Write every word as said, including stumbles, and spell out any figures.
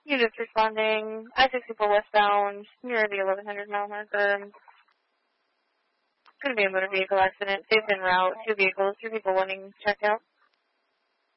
Units responding, I sixty-four westbound, near the eleven hundred mile marker. Going to be a motor vehicle accident. Safe en route. Two vehicles, two people wanting checked out.